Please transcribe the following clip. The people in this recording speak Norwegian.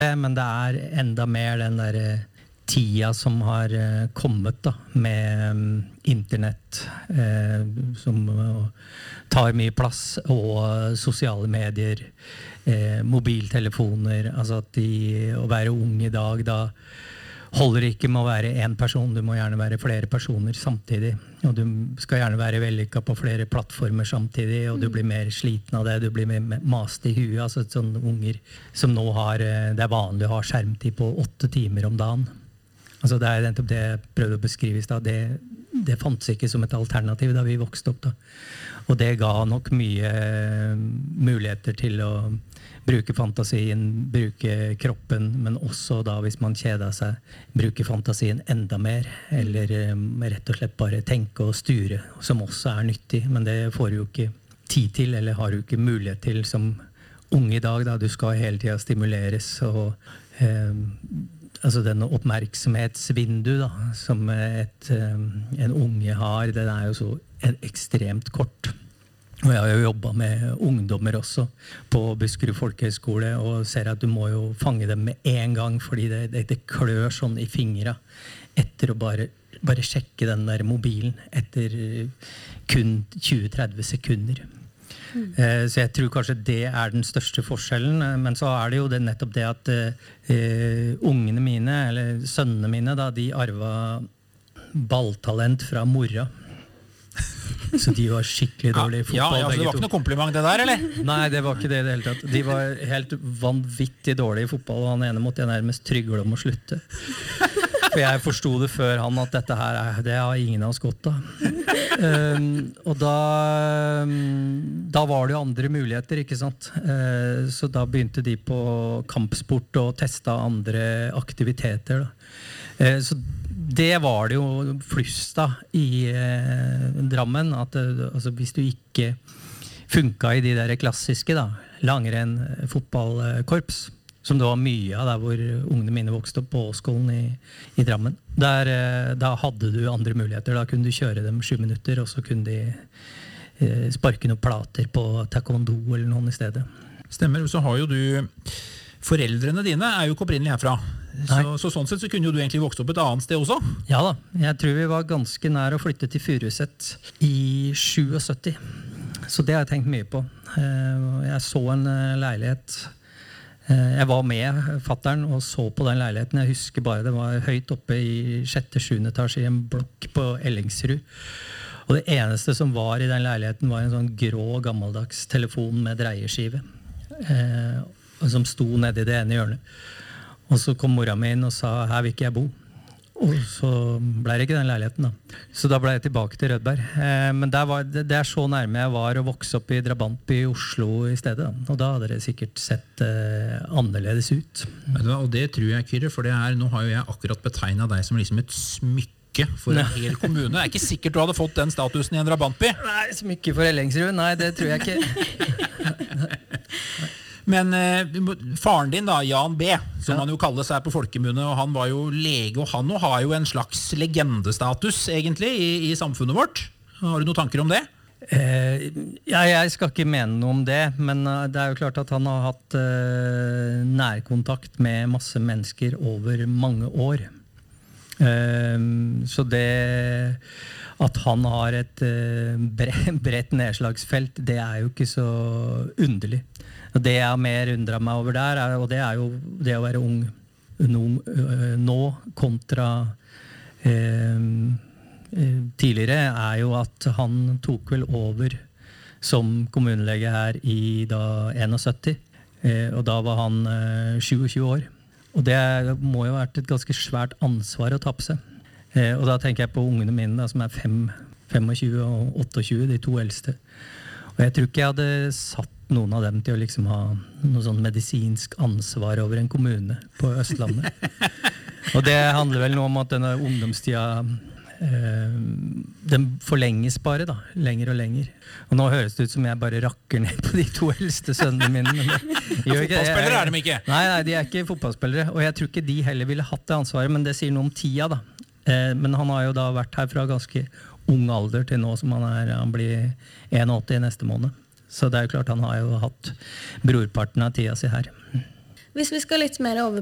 Men det enda mer den der tida som har kommet da, med internett som tar mye plass, og sosiale medier, mobiltelefoner, altså at å være ung I dag, da holder ikke med å være en person, du må gjerne være flere personer samtidig, og du skal gjerne være vellykket på flere plattformer samtidig, og du blir mer sliten av det, du blir mer mast I huet, altså sånne unger som nå har, det vanlig å ha skjermtid på 8 timer om dagen. Altså det nettopp det jeg prøvde å beskrive I sted, det fantes ikke som et alternativ da vi vokste opp da. Og det ga nok mye muligheter til å bruke fantasien, bruke kroppen, men også da hvis man kjeder seg, bruke fantasien enda mer, eller rett og slett bare tenke og styre, som også nyttig, men det får du jo ikke tid til, eller har du ikke mulighet til som ung I dag, da du skal hele tiden stimuleres, og altså denne oppmerksomhetsvindu da, som en unge har, den jo så ekstremt kort. Og jeg har jo jobbet med ungdommer også på Buskerud Folkehøgskole, og ser at du må jo fange dem med en gang, fordi det klør sånn I fingrene etter å bare sjekke den der mobilen etter kun 20-30 sekunder. Så jeg tror kanskje det den største forskjellen, men så det jo det nettopp det at ungene mine, eller sønnene mine, da, de arvet balltalent fra mora. Så de var skikkelig dårlige I fotball. Ja, så det var ikke noe kompliment det der, eller? Nei, det var ikke det I det hele tatt. De var helt vanvittig dårlige I fotball, og han ene måtte jeg nærmest trygle om å slutte. For jeg forstod det før han at dette her, det har ingen av oss godt av. Og da var det jo andre muligheter, ikke sant? Så da begynte de på kampsport og testet andre aktiviteter da. Så det var det jo flust da I Drammen, at altså, hvis du ikke funket I de der klassiske da, langrenn, fotballkorps, som det var mye av der hvor ungene mine vokste opp på Åskollen I Drammen. Da hadde du andre muligheter, da kunne du kjøre dem 7 minutter, og så kunne de sparke noen plater på taekwondo eller noen I stedet. Stemmer, så har jo du, foreldrene dine jo ikke opprinnelig herfra. Så sånn sett så kunne jo du egentlig vokse opp et annet sted også? Ja da, jeg tror vi var ganske nær å flytte til Furuset I 77. Så det har jeg tenkt mye på. Jeg så en leilighet. Jeg var med fatteren og så på den leiligheten. Jeg husker bare det var høyt oppe I 6.-7. etasje I en blokk på Ellingsrud. Og det eneste som var I den leiligheten var en sånn grå, gammeldags telefon med dreieskive. Som sto nede I det ene hjørnet. Og så kom mora mi inn og sa, her vil ikke jeg bo. Og så ble det ikke den leiligheten da. Så da ble jeg tilbake til Rødberg. Men det så nærme jeg var å vokse opp I Drabantby I Oslo I stedet. Da. Og da hadde det sikkert sett annerledes ut. Og det tror jeg, Kyrre, for nå har jo jeg akkurat betegnet deg som liksom et smykke for en hel kommune. Det ikke sikkert du hadde fått den statusen I en Drabantby. Nei, smykke for Ellingsrud. Nei, det tror jeg ikke. Men faren din da, Jan B, som han jo kalles her på folkemunne, og han var jo lege, og han har jo en slags legendestatus egentlig I samfunnet vårt. Har du noen tanker om det? Ja, jeg skal ikke mene noe om det, men det jo klart at han har hatt nærkontakt med masse mennesker over mange år. Så det at han har et bredt nedslagsfelt, det jo ikke så underlig. Og det jeg mer undret meg over der, og det jo det å være ung nå kontra tidligere, jo at han tok vel over som kommunelege her I da 71, og da var han 27 år. Og det må jo ha vært et ganske svært ansvar å ta på seg. Og da tenker jeg på ungene mine da, som 25 og 28, de to eldste. Og jeg tror ikke jeg hadde satt noen av dem til å liksom ha noe sånn medisinsk ansvar over en kommune på Østlandet. Og det handler vel nå om at denne ungdomstida den forlenges bare da, lenger og lenger. Og nå høres det ut som jeg bare rakker ned på de to eldste sønnene mine. Fotballspillere de ikke? Nei, de ikke fotballspillere. Og jeg tror ikke de heller ville hatt det ansvaret, men det sier noe om tida da. Men han har jo da vært her fra ganske ung alder til nå som han blir 81 neste måned. Så det jo klart han har jo hatt brorparten av tida si her. Hvis vi skal litt mer over